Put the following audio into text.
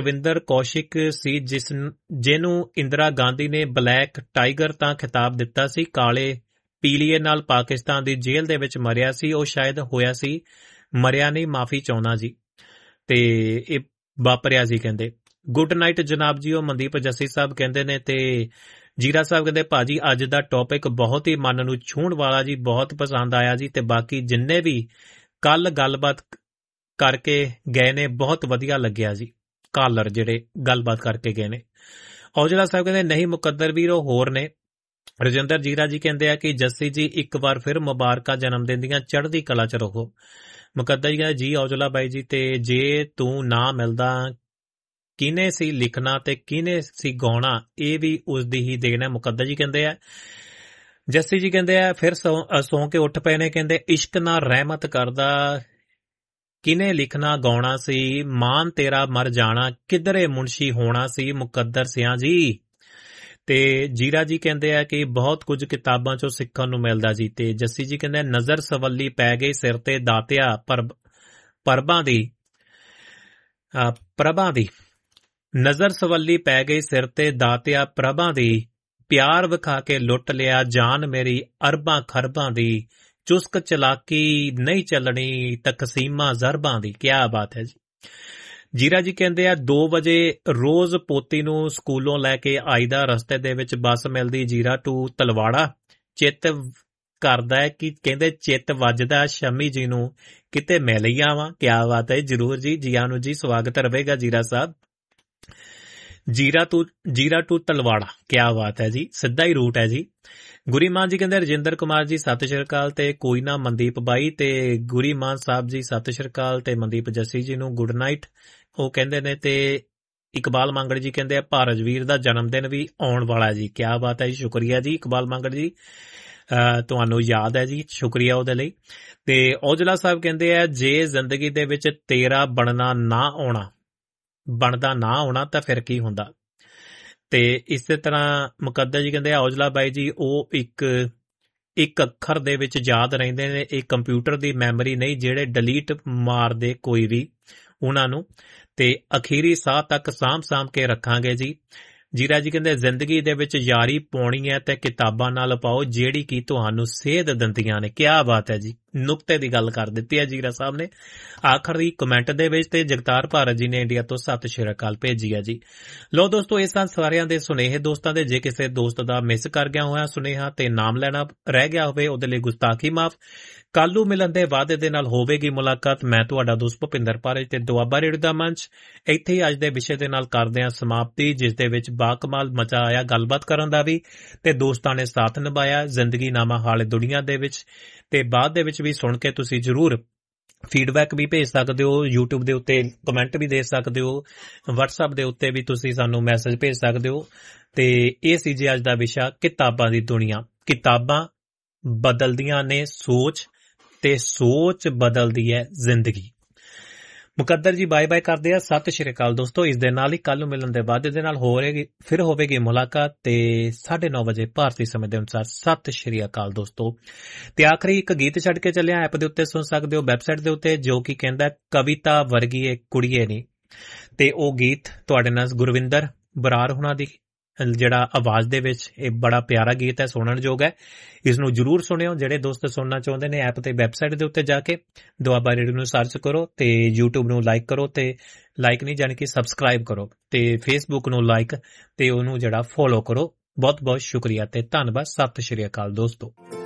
ਕੁਲਵਿੰਦਰ ਕੌਸ਼ਿਕ ਸੀ ਜਿਹਨੂੰ ਇੰਦਰਾ ਗਾਂਧੀ ਨੇ black tiger ਤਾਂ ਖਿਤਾਬ ਦਿੱਤਾ ਸੀ। ਕਾਲੇ ਪੀਲੀਏ ਨਾਲ ਪਾਕਿਸਤਾਨ ਦੀ ਜੇਲ੍ਹ ਦੇ ਵਿੱਚ ਮਰਿਆ ਸੀ। ਉਹ ਸ਼ਾਇਦ ਹੋਇਆ ਸੀ, ਮਰਿਆ ਨਹੀਂ, ਮਾਫੀ ਚਾਹੁੰਦਾ ਜੀ। ਤੇ ਇਹ ਵਾਪਰਿਆ ਸੀ ਕਹਿੰਦੇ। ਗੁੱਡ ਨਾਈਟ ਜਨਾਬ ਜੀ, ਉਹ ਮਨਦੀਪ ਜੱਸੀ ਸਾਹਿਬ ਕਹਿੰਦੇ ਨੇ। ਤੇ ਜੀਰਾ ਸਾਹਿਬ ਕਹਿੰਦੇ ਭਾਜੀ ਅੱਜ ਦਾ ਟੌਪਿਕ ਬਹੁਤ ਹੀ ਮਨ ਨੂੰ ਛੂਹਣ ਵਾਲਾ ਜੀ, ਬਹੁਤ ਪਸੰਦ ਆਇਆ ਜੀ। ਤੇ ਬਾਕੀ ਜਿੰਨੇ ਵੀ ਕੱਲ ਗੱਲਬਾਤ ਕਰਕੇ ਗਏ ਨੇ ਬਹੁਤ ਵਧੀਆ ਲੱਗਿਆ ਜੀ, ਕਾਲਰ ਜਿਹੜੇ ਗੱਲਬਾਤ ਕਰਕੇ ਗਏ ਨੇ। ਔਜਲਾ ਸਾਹਿਬ ਕਹਿੰਦੇ ਨਹੀਂ ਮੁਕੱਦਰ ਵੀਰ ਉਹ ਹੋਰ ਨੇ। ਰਜਿੰਦਰ ਜੀਰਾ ਜੀ ਕਹਿੰਦੇ ਆ ਕਿ ਜੱਸੀ ਜੀ ਇੱਕ ਵਾਰ ਫਿਰ ਮੁਬਾਰਕਾਂ ਜਨਮ ਦਿਨ ਦੀਆਂ, ਚੜ੍ਹਦੀ ਕਲਾ 'ਚ ਰਹੋ। ਮੁਕੱਦਰ ਜੀ ਕਹਿੰਦੇ ਜੀ ਔਜਲਾ ਬਾਈ ਜੀ, ਤੇ ਜੇ ਤੂੰ ਨਾ ਮਿਲਦਾ ਕਿਹਨੇ ਸੀ ਲਿਖਣਾ ਤੇ ਕਿਹਨੇ ਸੀ ਗਾਉਣਾ, ਇਹ ਵੀ ਉਸਦੀ ਹੀ ਦੇਣ ਹੈ। ਮੁਕੱਦਰ ਜੀ ਕਹਿੰਦੇ ਆ। ਜੱਸੀ ਜੀ ਕਹਿੰਦੇ ਆ ਫਿਰ ਸੌਂ ਕੇ ਉੱਠ ਪਏ ਨੇ, ਕਹਿੰਦੇ ਇਸ਼ਕ ਨਾਲ ਰਹਿਮਤ ਕਰਦਾ ਕਿਹਨੇ ਲਿਖਣਾ ਗਾਉਣਾ ਸੀ, ਮਾਨ ਤੇਰਾ ਮਰ ਜਾਣਾ ਕਿੱਧਰੇ ਮੁਨਸ਼ੀ ਹੋਣਾ ਸੀ ਮੁਕੱਦਰ ਸਿਆਂ ਜੀ। ਤੇ ਜੀਰਾ ਜੀ ਕਹਿੰਦੇ ਆ ਕਿ ਬਹੁਤ ਕੁਝ ਕਿਤਾਬਾਂ ਚੋਂ ਸਿੱਖਣ ਨੂੰ ਮਿਲਦਾ ਜੀ। ਤੇ ਜੱਸੀ ਜੀ ਕਹਿੰਦੇ ਨਜ਼ਰ ਸਵੱਲੀ ਪੈ ਗਈ ਸਿਰ ਤੇ ਦਾਤਿਆ ਪ੍ਰਭਾਂ ਦੀ ਨਜ਼ਰ ਸਵੱਲੀ ਪੈ ਗਈ ਸਿਰ ਤੇ ਦਾਤਿਆ ਪ੍ਰਭਾਂ ਦੀ, ਪਿਆਰ ਵਿਖਾ ਕੇ ਲੁੱਟ ਲਿਆ ਜਾਨ ਮੇਰੀ ਅਰਬਾਂ ਖਰਬਾਂ ਦੀ, ਚੁਸਕ ਚਲਾਕੀ ਨਹੀਂ ਚੱਲਣੀ ਤਕਸੀਮਾਂ ਜ਼ਰਬਾਂ ਦੀ। ਕਿਆ ਬਾਤ ਹੈ ਜੀ। ਜੀਰਾ ਜੀ ਕਹਿੰਦੇ ਆ 2 ਵਜੇ ਰੋਜ਼ ਪੋਤੀ ਨੂੰ ਸਕੂਲੋਂ ਲੈ ਕੇ ਆਈਦਾ, ਰਸਤੇ ਦੇ ਵਿੱਚ ਬੱਸ ਮਿਲਦੀ ਜੀਰਾ ਟੂ ਤਲਵਾੜਾ, ਚਿੱਤ ਕਰਦਾ ਹੈ ਕਿ ਕਹਿੰਦੇ ਚਿੱਤ ਵੱਜਦਾ ਸ਼ਮੀ ਜੀ ਨੂੰ ਕਿਤੇ ਮਿਲ ਹੀ ਆਵਾਂ। ਕਿਆ ਬਾਤ ਹੈ, ਜ਼ਰੂਰ ਜੀ, ਜੀਆਂ ਨੂੰ ਜੀ, ਸਵਾਗਤ ਰਹੇਗਾ ਜੀਰਾ ਸਾਹਿਬ। ਜੀਰਾ ਟੂ ਤਲਵਾੜਾ, ਕਿਆ ਬਾਤ ਹੈ ਜੀ, ਸਿੱਧਾ ਹੀ ਰੂਟ ਹੈ ਜੀ। ਗੁਰੀਮਾਨ ਜੀ ਕਹਿੰਦੇ ਰਜਿੰਦਰ ਕੁਮਾਰ ਜੀ ਸਤਿ ਸ਼੍ਰੀ ਅਕਾਲ, ਤੇ ਕੋਈ ਨਾ ਮਨਦੀਪ ਬਾਈ ਤੇ ਗੁਰੀਮਾਨ ਸਾਹਿਬ ਜੀ ਸਤਿ ਸ਼੍ਰੀ ਅਕਾਲ, ਤੇ ਮਨਦੀਪ ਜੱਸੀ ਜੀ ਨੂੰ ਗੁੱਡ ਨਾਈਟ ਉਹ ਕਹਿੰਦੇ ਨੇ। ਤੇ ਇਕਬਾਲ ਮੰਗੜ ਜੀ ਕਹਿੰਦੇ ਆ ਭਾਰਜਵੀਰ ਦਾ ਜਨਮ ਦਿਨ ਵੀ ਆਉਣ ਵਾਲਾ ਜੀ। ਕਿਆ ਬਾਤ ਹੈ ਜੀ, ਸ਼ੁਕਰੀਆ ਜੀ ਇਕਬਾਲ ਮੰਗੜ ਜੀ, ਤੁਹਾਨੂੰ ਯਾਦ ਹੈ ਜੀ, ਸ਼ੁਕਰੀਆ ਉਹਦੇ ਲਈ। ਤੇ ਔਜਲਾ ਸਾਹਿਬ ਕਹਿੰਦੇ ਆ ਜੇ ਜ਼ਿੰਦਗੀ ਦੇ ਵਿੱਚ ਤੇਰਾ ਬਣਦਾ ਨਾ ਆਉਣਾ ਤਾਂ ਫਿਰ ਕੀ ਹੁੰਦਾ। ਤੇ ਇਸੇ ਤਰ੍ਹਾਂ ਮੁਕੱਦਰ ਜੀ ਕਹਿੰਦੇ ਔਜਲਾ ਬਾਈ ਜੀ ਉਹ ਇੱਕ ਅੱਖਰ ਦੇ ਵਿੱਚ ਯਾਦ ਰਹਿੰਦੇ ਨੇ, ਇਹ ਕੰਪਿਊਟਰ ਦੀ ਮੈਮਰੀ ਨਹੀਂ ਜਿਹੜੇ ਡਿਲੀਟ ਮਾਰਦੇ ਕੋਈ ਵੀ ਉਹਨਾਂ ਨੂੰ, ਤੇ ਅਖੀਰੀ ਸਾਹ ਤੱਕ ਸਾਂਭ ਕੇ ਰੱਖਾਂਗੇ ਜੀ। ਜੀਰਾ ਜੀ ਕਹਿੰਦੇ ਜ਼ਿੰਦਗੀ ਦੇ ਵਿੱਚ ਯਾਰੀ ਪਾਉਣੀ ਹੈ ਤੇ ਕਿਤਾਬਾਂ ਨਾਲ ਪਾਓ ਜਿਹੜੀ ਕਿ ਤੁਹਾਨੂੰ ਸੇਧ ਦਿੰਦੀਆਂ ਨੇ। ਕਿਆ ਬਾਤ ਹੈ ਜੀ, ਨੁਕਤੇ ਦੀ ਗੱਲ ਕਰ ਦਿੱਤੀ ਹੈ ਜੀਰਾ ਸਾਹਿਬ ਨੇ ਆਖਰੀ ਕਮੈਂਟ ਦੇ ਵਿੱਚ। ਤੇ ਜਗਤਾਰ ਭਾਰਤ ਜੀ ਨੇ ਇੰਡੀਆ ਤੋਂ ਸਤਿ ਸ਼੍ਰੀ ਅਕਾਲ ਭੇਜੀ ਹੈ ਜੀ। ਲੋ ਦੋਸਤੋ ਇਹ ਸਨ ਸਾਰਿਆਂ ਦੇ ਸੁਨੇਹੇ ਦੋਸਤਾਂ ਦੇ। ਜੇ ਕਿਸੇ ਦੋਸਤ ਦਾ ਮਿਸ ਕਰ ਗਿਆ ਹੋਇਆ ਸੁਨੇਹਾ ਤੇ ਨਾਮ ਲੈਣਾ ਰਹਿ ਗਿਆ ਹੋਵੇ ਉਹਦੇ ਲਈ ਗੁਸਤਾਖੀ ਮਾਫ। ਕੱਲ ਨੂੰ ਮਿਲਣ ਦੇ ਵਾਅਦੇ ਦੇ ਨਾਲ ਹੋਵੇਗੀ ਮੁਲਾਕਾਤ। ਮੈਂ ਤੁਹਾਡਾ ਦੋਸਤ ਭੁਪਿੰਦਰ ਪਾਰਜ ਤੇ ਦੁਆਬਾ ਰੇਡੀਓ ਦਾ ਮੰਚ ਇੱਥੇ ਹੀ ਅੱਜ ਦੇ ਵਿਸ਼ੇ ਦੇ ਨਾਲ ਕਰਦੇ ਹਾਂ ਸਮਾਪਤੀ, ਜਿਸ ਦੇ ਵਿੱਚ ਬਾਕਮਾਲ ਮਜ਼ਾ ਆਇਆ ਗੱਲਬਾਤ ਕਰਨ ਦਾ ਵੀ, ਤੇ ਦੋਸਤਾਂ ਨੇ ਸਾਥ ਨਿਭਾਇਆ ਜ਼ਿੰਦਗੀ ਨਾਮਾ ਹਾਲੇ ਦੁਨੀਆ ਦੇ ਵਿੱਚ। ਤੇ ਬਾਅਦ ਦੇ ਵਿੱਚ ਵੀ ਸੁਣ ਕੇ ਤੁਸੀਂ ਜ਼ਰੂਰ ਫੀਡਬੈਕ ਵੀ ਭੇਜ ਸਕਦੇ ਹੋ, YouTube ਦੇ ਉੱਤੇ ਕਮੈਂਟ ਵੀ ਦੇ ਸਕਦੇ ਹੋ, WhatsApp ਦੇ ਉੱਤੇ ਵੀ ਤੁਸੀਂ ਸਾਨੂੰ ਮੈਸੇਜ ਭੇਜ ਸਕਦੇ ਹੋ। ਤੇ ਇਹ ਸੀ ਜੀ ਅੱਜ ਦਾ ਵਿਸ਼ਾ ਕਿਤਾਬਾਂ ਦੀ ਦੁਨੀਆ। ਕਿਤਾਬਾਂ ਬਦਲਦੀਆਂ ਨੇ ਸੋਚ ਤੇ ਸੋਚ ਬਦਲਦੀ ਹੈ ਜ਼ਿੰਦਗੀ। ਮੁਕੱਦਰ ਜੀ ਬਾਏ ਬਾਏ ਕਰਦੇ ਆ, ਸਤਿ ਸ਼੍ਰੀ ਅਕਾਲ ਦੋਸਤੋ। ਇਸ ਦੇ ਨਾਲ ਹੀ ਕੱਲ ਨੂੰ ਮਿਲਣ ਦੇ ਵਾਅਦੇ ਦੇ ਨਾਲ ਫਿਰ ਹੋਵੇਗੀ ਮੁਲਾਕਾਤ ਤੇ 9:30 ਵਜੇ ਭਾਰਤੀ ਸਮੇਂ ਦੇ ਅਨੁਸਾਰ। ਸਤਿ ਸ਼੍ਰੀ ਅਕਾਲ ਦੋਸਤੋ। ਤੇ ਆਖਰੀ ਇੱਕ ਗੀਤ ਛੱਡ ਕੇ ਚੱਲਿਆ, ਐਪ ਦੇ ਉੱਤੇ ਸੁਣ ਸਕਦੇ ਹੋ, ਵੈਬਸਾਈਟ ਦੇ ਉੱਤੇ, ਜੋ ਕਿ ਕਹਿੰਦਾ ਕਵਿਤਾ ਵਰਗੀ ਕੁੜੀਏ ਨਹੀਂ। ਤੇ ਉਹ ਗੀਤ ਤੁਹਾਡੇ ਨਾਲ ਗੁਰਵਿੰਦਰ ਬਰਾੜ ਹੁਣਾਂ ਦੀ ਜਿਹੜਾ ਆਵਾਜ਼ ਦੇ ਵਿੱਚ, ਇਹ ਬੜਾ ਪਿਆਰਾ ਗੀਤ ਹੈ, ਸੁਣਨ ਯੋਗ ਹੈ। ਇਸ ਨੂੰ ਜ਼ਰੂਰ ਸੁਣਿਓ। ਜਿਹੜੇ ਦੋਸਤ ਸੁਣਨਾ ਚਾਹੁੰਦੇ ਨੇ ਐਪ ਤੇ ਵੈਬਸਾਈਟ ਦੇ ਉੱਤੇ ਜਾ ਕੇ ਦੁਆਬਾ ਰੇਡੀਓ ਨੂੰ ਸਰਚ ਕਰੋ, ਤੇ YouTube ਨੂੰ ਲਾਈਕ ਕਰੋ, ਤੇ ਲਾਈਕ ਨਹੀਂ ਜਾਣੀ ਕਿ ਸਬਸਕ੍ਰਾਈਬ ਕਰੋ, ਤੇ Facebook ਨੂੰ ਲਾਈਕ ਤੇ ਉਹਨੂੰ ਜਿਹੜਾ ਫੋਲੋ ਕਰੋ। ਬਹੁਤ ਬਹੁਤ ਸ਼ੁਕਰੀਆ ਤੇ ਧੰਨਵਾਦ। ਸਤਿ ਸ਼੍ਰੀ ਅਕਾਲ ਦੋਸਤੋ।